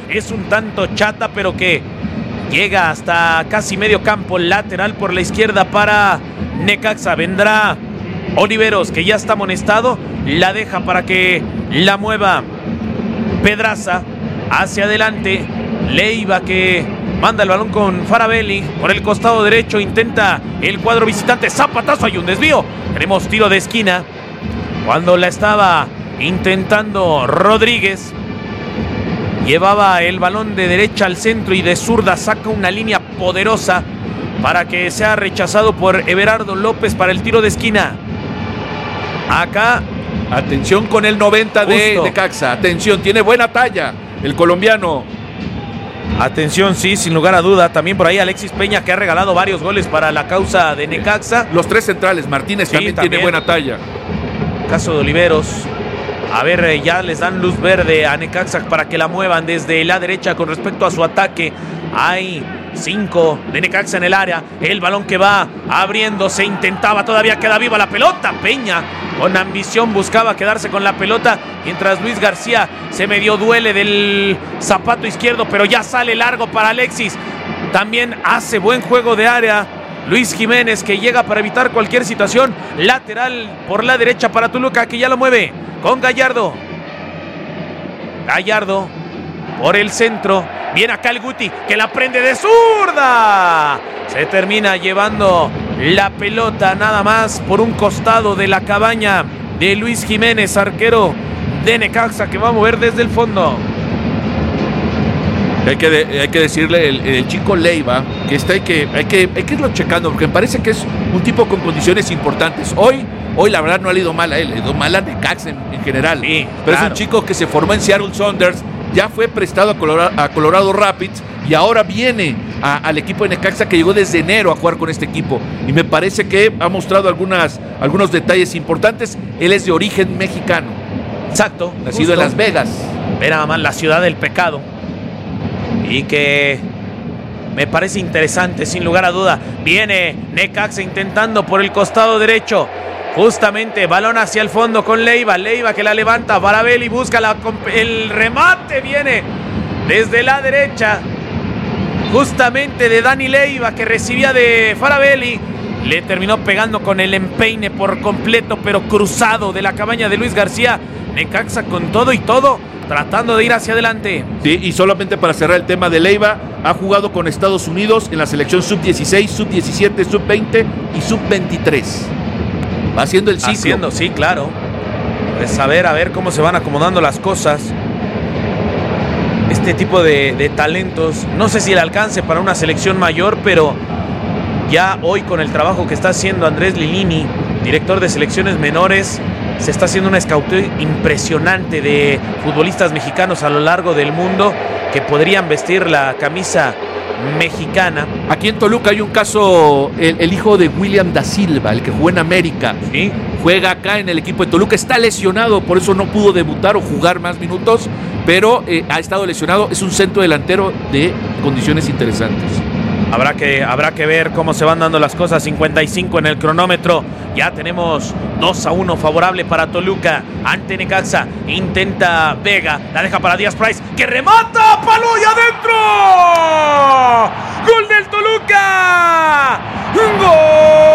es un tanto chata, pero que llega hasta casi medio campo, lateral por la izquierda para Necaxa. Vendrá Oliveros, que ya está amonestado, la deja para que la mueva Pedraza hacia adelante. Leiva, que manda el balón con Faravelli por el costado derecho, intenta el cuadro visitante, zapatazo, hay un desvío, tenemos tiro de esquina cuando la estaba intentando Rodríguez. Llevaba el balón de derecha al centro y de zurda saca una línea poderosa para que sea rechazado por Everardo López para el tiro de esquina. Acá, atención con el 90 de Necaxa, atención, tiene buena talla el colombiano. Atención, sí, sin lugar a duda. También por ahí Alexis Peña, que ha regalado varios goles para la causa de Necaxa. Los tres centrales, Martínez sí, también tiene buena talla. Caso de Oliveros. A ver, ya les dan luz verde a Necaxa para que la muevan desde la derecha con respecto a su ataque. Hay 5 de Necaxa en el área. El balón que va abriéndose, intentaba, todavía queda viva la pelota. Peña con ambición buscaba quedarse con la pelota, mientras Luis García se medio duele del zapato izquierdo, pero ya sale largo para Alexis. También hace buen juego de área Luis Jiménez, que llega para evitar cualquier situación. Lateral por la derecha para Toluca, que ya lo mueve con Gallardo. Gallardo por el centro. Viene acá el Guti, que la prende de zurda. Se termina llevando la pelota nada más por un costado de la cabaña de Luis Jiménez, arquero de Necaxa, que va a mover desde el fondo. Hay que decirle el chico Leiva que hay que irlo checando, porque me parece que es un tipo con condiciones importantes. Hoy la verdad no ha ido mal a él, ha ido mal a Necaxa en general. Sí, pero claro. Es un chico que se formó en Seattle Sounders, ya fue prestado a Colorado Rapids y ahora viene al equipo de Necaxa, que llegó desde enero a jugar con este equipo. Y me parece que ha mostrado algunos detalles importantes. Él es de origen mexicano. Exacto. Nacido en Las Vegas. Ve nada más, la ciudad del pecado. Y que me parece interesante, sin lugar a duda. Viene Necaxa intentando por el costado derecho. Justamente, balón hacia el fondo con Leiva. Leiva que la levanta. Faravelli busca el remate. Viene desde la derecha. Justamente de Dani Leiva, que recibía de Faravelli. Le terminó pegando con el empeine por completo, pero cruzado de la cabaña de Luis García. Necaxa con todo y todo, tratando de ir hacia adelante. Sí, y solamente para cerrar el tema de Leiva, ha jugado con Estados Unidos en la selección sub-16, sub-17, sub-20 y sub-23. Va haciendo el ciclo. Sí, claro. Pues a ver cómo se van acomodando las cosas. Este tipo de talentos, no sé si el alcance para una selección mayor, pero ya hoy con el trabajo que está haciendo Andrés Lilini, director de selecciones menores, se está haciendo una scouting impresionante de futbolistas mexicanos a lo largo del mundo que podrían vestir la camisa mexicana. Aquí en Toluca hay un caso, el hijo de William da Silva, el que jugó en América. ¿Sí? Juega acá en el equipo de Toluca, está lesionado, por eso no pudo debutar o jugar más minutos, pero ha estado lesionado. Es un centro delantero de condiciones interesantes. Habrá que ver cómo se van dando las cosas. 55 en el cronómetro. Ya tenemos 2-1 favorable para Toluca ante Necaxa. Intenta Vega, la deja para Díaz Price, que remata, palo y adentro. ¡Gol del Toluca! ¡Gol!